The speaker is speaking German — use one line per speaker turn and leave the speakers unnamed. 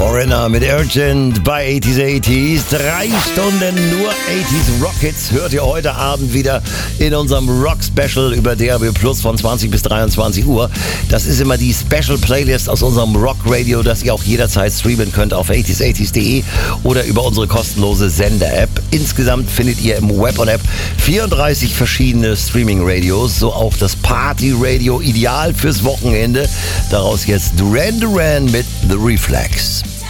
Foreigner mit Urgent bei 80s. 3 Stunden nur 80s Rockets hört ihr heute Abend wieder in unserem Rock-Special über DAB Plus von 20 bis 23 Uhr. Das ist immer die Special-Playlist aus unserem Rock-Radio, das ihr auch jederzeit streamen könnt auf 80s80s.de oder über unsere kostenlose Sender-App. Insgesamt findet ihr im Web und App 34 verschiedene Streaming-Radios, so auch das Party-Radio, ideal fürs Wochenende. Daraus jetzt Duran Duran mit The Reflex.